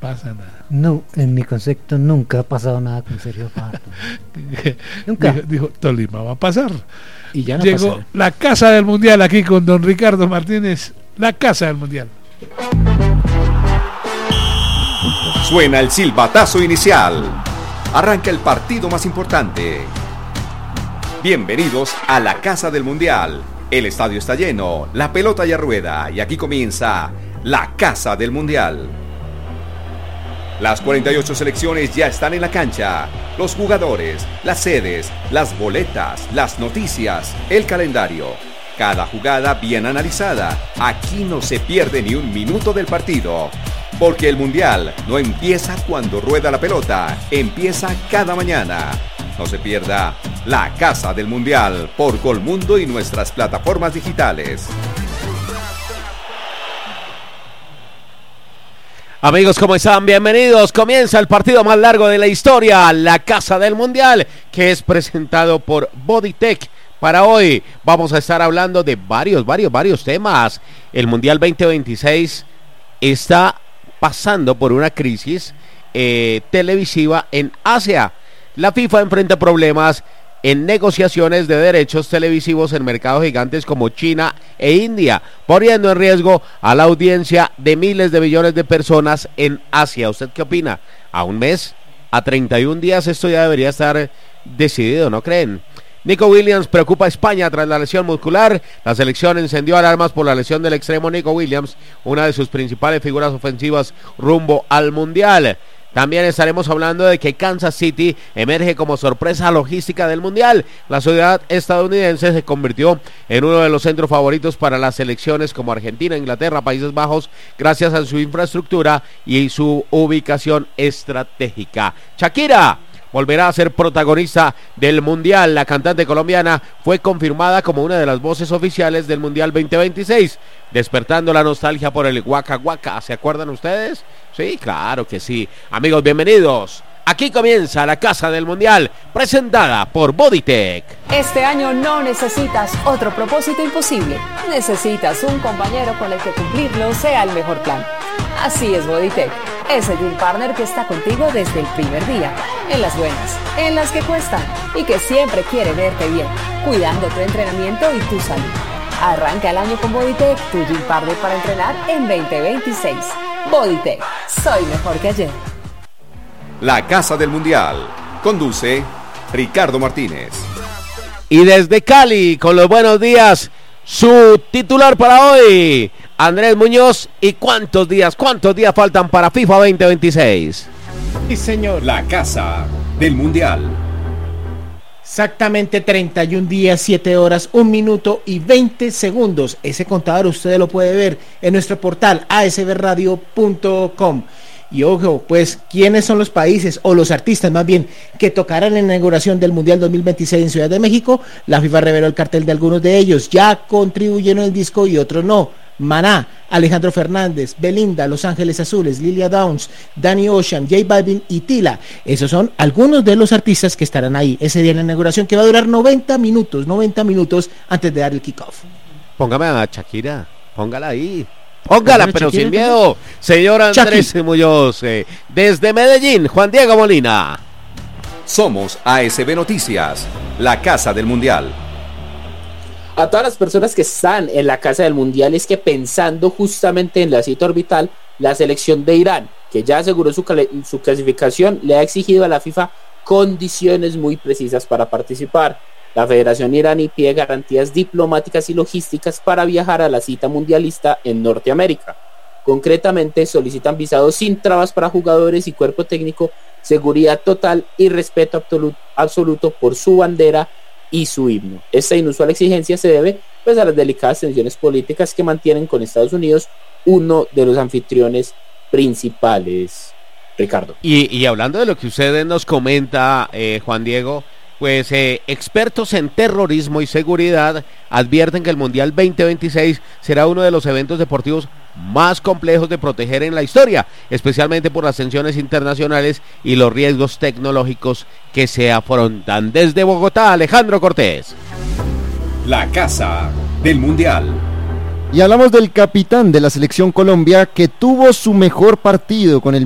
pasa nada. No, en mi concepto nunca ha pasado nada con Sergio Fajardo. Nunca. Dijo, Tolima va a pasar. Y ya no llegó pasará. la casa del mundial aquí con don Ricardo Martínez, la casa del mundial. Suena el silbatazo inicial. Arranca el partido más importante. Bienvenidos a la casa del mundial. El estadio está lleno, la pelota ya rueda y aquí comienza la casa del mundial. Las 48 selecciones ya están en la cancha. Los jugadores, las sedes, las boletas, las noticias, el calendario. Cada jugada bien analizada. Aquí no se pierde ni un minuto del partido. Porque el mundial no empieza cuando rueda la pelota, empieza cada mañana. No se pierda la casa del mundial por Colmundo y nuestras plataformas digitales. Amigos, ¿cómo están? Bienvenidos. Comienza el partido más largo de la historia, la Casa del Mundial, que es presentado por Bodytech. Para hoy vamos a estar hablando de varios temas. El Mundial 2026 está pasando por una crisis televisiva en Asia. La FIFA enfrenta problemas en negociaciones de derechos televisivos en mercados gigantes como China e India, poniendo en riesgo a la audiencia de miles de millones de personas en Asia. ¿Usted qué opina? ¿A un mes? ¿A 31 días? Esto ya debería estar decidido, ¿no creen? Nico Williams preocupa a España tras la lesión muscular. La selección encendió alarmas por la lesión del extremo Nico Williams, una de sus principales figuras ofensivas rumbo al Mundial. También estaremos hablando de que Kansas City emerge como sorpresa logística del Mundial. La ciudad estadounidense se convirtió en uno de los centros favoritos para las selecciones como Argentina, Inglaterra, Países Bajos, gracias a su infraestructura y su ubicación estratégica. Shakira volverá a ser protagonista del Mundial. La cantante colombiana fue confirmada como una de las voces oficiales del Mundial 2026, despertando la nostalgia por el Waka Waka. ¿Se acuerdan ustedes? Sí, claro que sí. Amigos, bienvenidos. Aquí comienza la Casa del Mundial, presentada por Bodytech. Este año no necesitas otro propósito imposible. Necesitas un compañero con el que cumplirlo sea el mejor plan. Así es Bodytech, ese Gym Partner que está contigo desde el primer día, en las buenas, en las que cuestan y que siempre quiere verte bien, cuidando tu entrenamiento y tu salud. Arranca el año con Bodytech, tu Gym Partner para entrenar en 2026. Bodytech, soy mejor que ayer. La casa del mundial. Conduce Ricardo Martínez. Y desde Cali, con los buenos días, su titular para hoy, Andrés Muñoz. ¿Y cuántos días faltan para FIFA 2026? Sí, señor. La casa del mundial. Exactamente 31 días, 7 horas, 1 minuto y 20 segundos. Ese contador usted lo puede ver en nuestro portal asbradio.com. Y ojo, pues, ¿quiénes son los países o los artistas más bien que tocarán en la inauguración del Mundial 2026 en Ciudad de México? La FIFA reveló el cartel de algunos de ellos. Ya contribuyeron el disco y otros no. Maná, Alejandro Fernández, Belinda, Los Ángeles Azules, Lilia Downs, Danny Ocean, J Balvin y Tila. Esos son algunos de los artistas que estarán ahí ese día en la inauguración, que va a durar 90 minutos antes de dar el kickoff. Póngame a Shakira, póngala ahí. Póngala, pero sin miedo. Señor Andrés Muñoz, desde Medellín, Juan Diego Molina. Somos ASB Noticias, la casa del mundial. A todas las personas que están en la casa del mundial, es que pensando justamente en la cita orbital, la selección de Irán, que ya aseguró su clasificación, le ha exigido a la FIFA condiciones muy precisas para participar. La Federación iraní pide garantías diplomáticas y logísticas para viajar a la cita mundialista en Norteamérica. Concretamente, solicitan visados sin trabas para jugadores y cuerpo técnico, seguridad total y respeto absoluto por su bandera y su himno. Esta inusual exigencia se debe a las delicadas tensiones políticas que mantienen con Estados Unidos, uno de los anfitriones principales. Ricardo. Y hablando de lo que usted nos comenta, Juan Diego, pues expertos en terrorismo y seguridad advierten que el Mundial 2026 será uno de los eventos deportivos más complejos de proteger en la historia, especialmente por las tensiones internacionales y los riesgos tecnológicos que se afrontan. Desde Bogotá, Alejandro Cortés. La casa del mundial. Y hablamos del capitán de la selección Colombia, que tuvo su mejor partido con el